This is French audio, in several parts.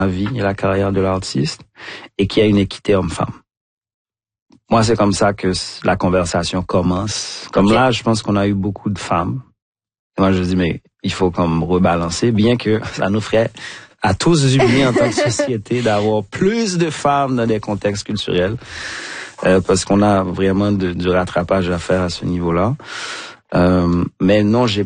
la vie et la carrière de l'artiste et qu'il y a une équité homme-femme. Moi, c'est comme ça que la conversation commence. Comme là, je pense qu'on a eu beaucoup de femmes. Et moi, je dis, mais il faut comme rebalancer, bien que ça nous ferait à tous du bien en tant que société d'avoir plus de femmes dans des contextes culturels, parce qu'on a vraiment du rattrapage à faire à ce niveau-là. Mais non, je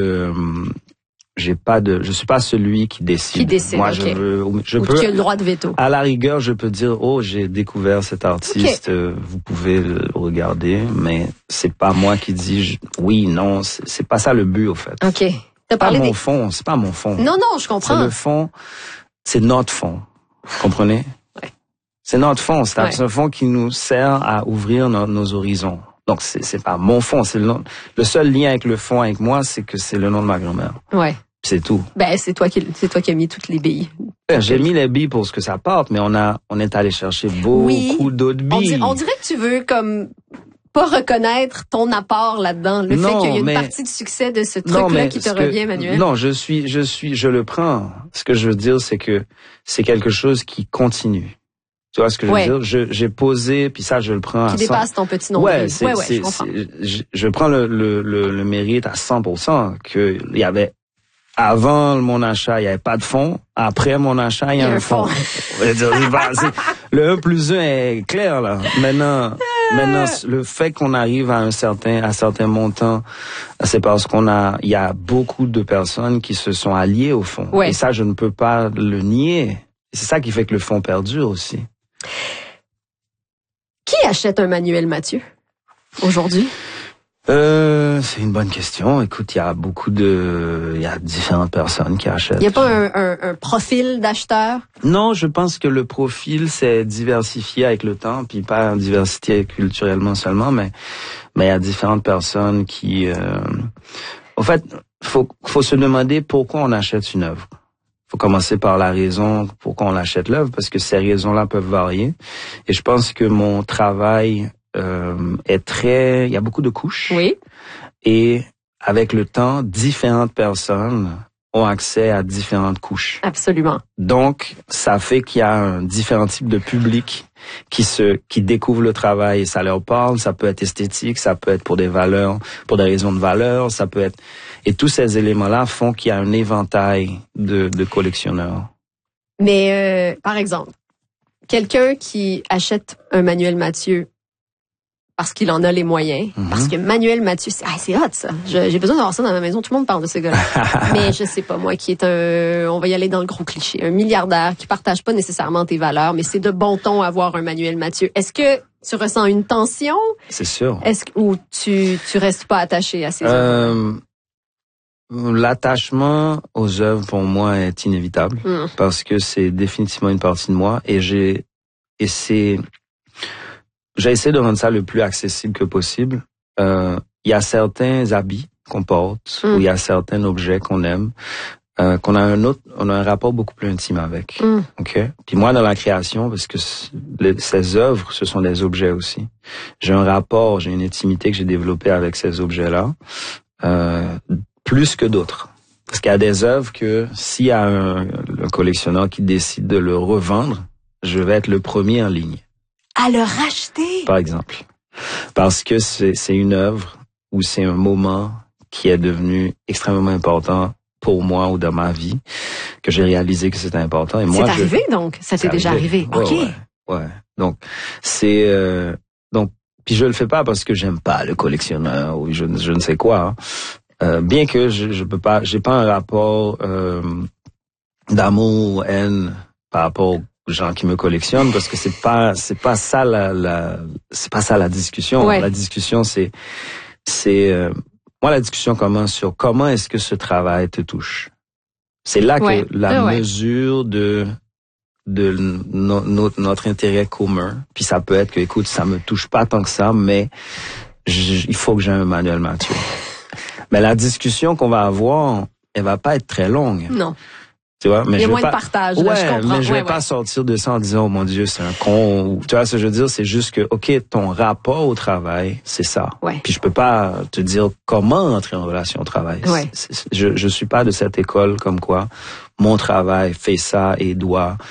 suis pas celui qui décide. Moi, okay. je peux. Qui a le droit de veto. À la rigueur, je peux dire, j'ai découvert cet artiste, vous pouvez le regarder, mais c'est pas moi qui dis oui, non, c'est pas ça le but, au fait. OK. C'est pas mon fond, c'est pas mon fond. Non, je comprends. C'est le fond, c'est notre fond. Vous comprenez? Ouais. C'est notre fond, c'est un fond qui nous sert à ouvrir nos horizons. Donc, c'est pas mon fond, c'est le seul lien avec le fond avec moi, c'est que c'est le nom de ma grand-mère. Ouais. C'est tout. Ben, c'est toi qui as mis toutes les billes. J'ai mis les billes pour ce que ça porte, mais on est allé chercher beaucoup d'autres billes. On dirait que tu veux comme pas reconnaître ton apport là-dedans, le fait qu'il y a une partie du succès de ce truc-là qui te revient, Manuel. Non, je le prends. Ce que je veux dire, c'est que c'est quelque chose qui continue. Tu vois ce que je veux dire? J'ai posé, puis ça, je le prends qui dépasse ton petit nombril. Je comprends. Je prends le mérite à 100%, que il y avait, avant mon achat, il y avait pas de fonds. Après mon achat, il y a un fonds. Le 1 plus 1 est clair, là. Maintenant, le fait qu'on arrive à certains montants, c'est parce il y a beaucoup de personnes qui se sont alliées au fond. Ouais. Et ça, je ne peux pas le nier. C'est ça qui fait que le fond perdure aussi. Qui achète un Manuel Mathieu aujourd'hui? C'est une bonne question. Écoute, il y a différentes personnes qui achètent. Il n'y a pas un profil d'acheteur? Non, je pense que le profil s'est diversifié avec le temps, puis pas diversifié culturellement seulement, mais il y a différentes personnes qui, en fait, faut se demander pourquoi on achète une œuvre. Faut commencer par la raison pourquoi on achète l'œuvre, parce que ces raisons-là peuvent varier. Et je pense que mon travail il y a beaucoup de couches. Oui. Et avec le temps, différentes personnes ont accès à différentes couches. Absolument. Donc, ça fait qu'il y a un différent type de public qui découvre le travail et ça leur parle. Ça peut être esthétique, ça peut être pour des valeurs, pour des raisons de valeur, ça peut être, et tous ces éléments-là font qu'il y a un éventail de collectionneurs. Mais, par exemple, quelqu'un qui achète un Manuel Mathieu parce qu'il en a les moyens, parce que Manuel Mathieu, c'est hot ça. J'ai besoin d'avoir ça dans ma maison, tout le monde parle de ce gars-là. Mais je sais pas, moi qui est on va y aller dans le gros cliché, un milliardaire qui partage pas nécessairement tes valeurs, mais c'est de bon ton avoir un Manuel Mathieu. Est-ce que tu ressens une tension? C'est sûr. Ou tu restes pas attaché à ces œuvres? L'attachement aux œuvres pour moi est inévitable parce que c'est définitivement une partie de moi j'ai essayé de rendre ça le plus accessible que possible. Il y a certains habits qu'on porte, ou il y a certains objets qu'on aime, qu'on a on a un rapport beaucoup plus intime avec. OK? Puis moi, dans la création, parce que ces œuvres, ce sont des objets aussi. J'ai une intimité que j'ai développée avec ces objets-là, plus que d'autres. Parce qu'il y a des œuvres que s'il y a un collectionneur qui décide de le revendre, je vais être le premier en ligne. À le racheter? Par exemple. Parce que c'est une œuvre ou c'est un moment qui est devenu extrêmement important pour moi ou dans ma vie, que j'ai réalisé que c'était important. Et moi, c'est arrivé donc? Ça t'est déjà arrivé? Ouais, OK. Ouais. Donc, puis je le fais pas parce que j'aime pas le collectionneur ou je ne sais quoi. Bien que je peux pas, j'ai pas un rapport d'amour ou haine par rapport aux gens qui me collectionnent, parce que c'est pas ça la discussion. Ouais. La discussion moi la discussion commence sur comment est-ce que ce travail te touche. C'est là que la mesure de notre intérêt commun. Puis ça peut être que, écoute, ça me touche pas tant que ça, mais il faut que j'ai un Manuel Mathieu. Mais la discussion qu'on va avoir, elle va pas être très longue. Non. Tu vois, mais il y a moins de partage, là, je comprends. Mais je vais pas sortir de ça en disant, oh mon Dieu, c'est un con. Tu vois ce que je veux dire? C'est juste que, OK, ton rapport au travail, c'est ça. Ouais. Puis je peux pas te dire comment entrer en relation au travail. Ouais. Je suis pas de cette école comme quoi mon travail fait ça et doit